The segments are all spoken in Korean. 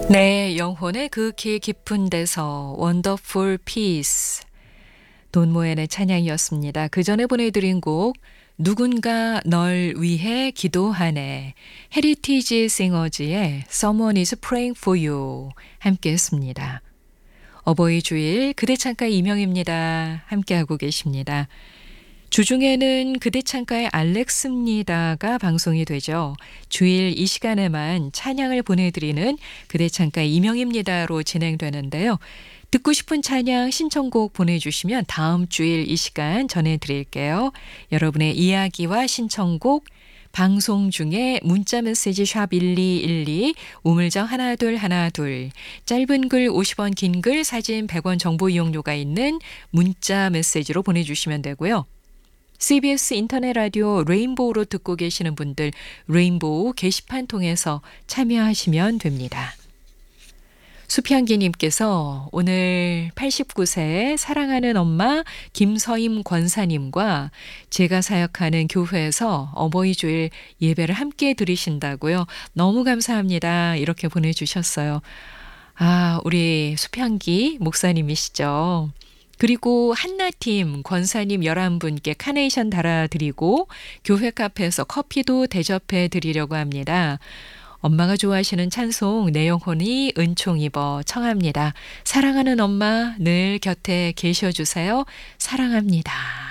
네, 영혼의 그 길 깊은 데서 원더풀 피스 돈 모엔의 찬양이었습니다. 그 전에 보내드린 곡 누군가 널 위해 기도하네 헤리티지 싱어즈의 Someone is praying for you 함께 했습니다. 어버이 주일 그대 창가의 이명입니다. 함께하고 계십니다. 주중에는 그대 창가의 알렉스입니다가 방송이 되죠. 주일 이 시간에만 찬양을 보내드리는 그대 창가의 이명입니다로 진행되는데요. 듣고 싶은 찬양 신청곡 보내주시면 다음 주일 이 시간 전해드릴게요. 여러분의 이야기와 신청곡 방송 중에 문자메시지 샵 1212 우물정 1212 짧은 글 50원 긴 글 사진 100원 정보 이용료가 있는 문자 메시지로 보내주시면 되고요. CBS 인터넷 라디오 레인보우로 듣고 계시는 분들 레인보우 게시판 통해서 참여하시면 됩니다. 수평기님께서 오늘 89세 사랑하는 엄마 김서임 권사님과 제가 사역하는 교회에서 어버이 주일 예배를 함께 드리신다고요. 너무 감사합니다. 이렇게 보내주셨어요. 아, 우리 수평기 목사님이시죠. 그리고 한나팀 권사님 11분께 카네이션 달아드리고 교회 카페에서 커피도 대접해 드리려고 합니다. 엄마가 좋아하시는 찬송 내 영혼이 은총 입어 청합니다. 사랑하는 엄마 늘 곁에 계셔주세요. 사랑합니다.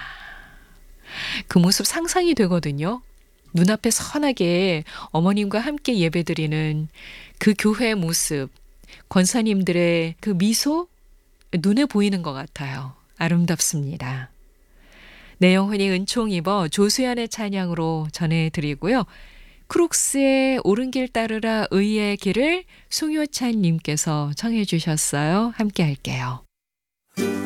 그 모습 상상이 되거든요. 눈앞에 선하게 어머님과 함께 예배드리는 그 교회의 모습, 권사님들의 그 미소 눈에 보이는 것 같아요. 아름답습니다. 내 영혼이 은총 입어 조수연의 찬양으로 전해드리고요. 크룩스의 오른 길 따르라 의의 길을 송효찬 님께서 청해 주셨어요. 함께 할게요.